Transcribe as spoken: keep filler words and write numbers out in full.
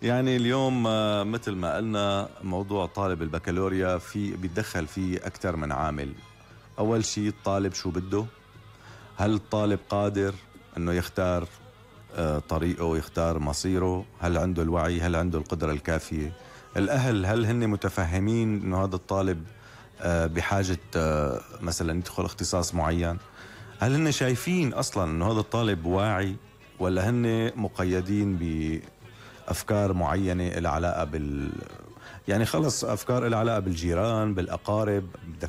يعني اليوم آه، مثل ما قلنا موضوع طالب البكالوريا في بيتدخل فيه أكثر من عامل. أول شيء الطالب شو بده، هل الطالب قادر أنه يختار آه، طريقه، يختار مصيره، هل عنده الوعي، هل عنده القدرة الكافية. الأهل هل هن متفهمين أنه هذا الطالب آه، بحاجة آه، مثلا يدخل اختصاص معين، هل هن شايفين أصلا أنه هذا الطالب واعي، ولا هن مقيدين بأفكار معينة لها علاقة بال يعني خلص أفكار لها علاقة بالجيران بالأقارب.